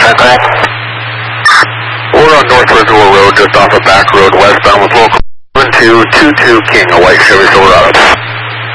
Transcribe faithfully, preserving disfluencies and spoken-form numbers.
go ahead. We're on North Reservoir Road, just off a back road westbound with local seven two two two King, a white Chevy Silverado.